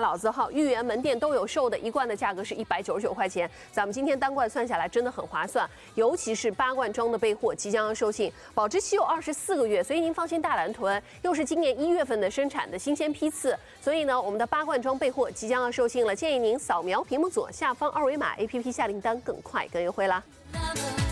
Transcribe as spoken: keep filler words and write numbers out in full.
老字号豫园门店都有售的，一罐的价格是一百九十九块钱。咱们今天单罐算下来真的很划算，尤其是八罐装的备货即将要售罄，保质期有二十四个月，所以您放心大胆囤。又是今年一月份的生产的新鲜批次，所以呢，我们的八罐装备货即将要售罄了，建议您扫描屏幕左下方二维码 A P P 下订单，更快更优惠啦。